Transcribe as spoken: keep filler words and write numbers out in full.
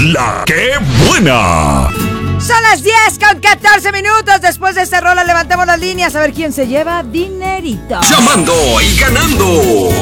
La que buena. Son las diez con catorce minutos. Después de esta rola levantamos las líneas a ver quién se lleva dinerito. Llamando y ganando.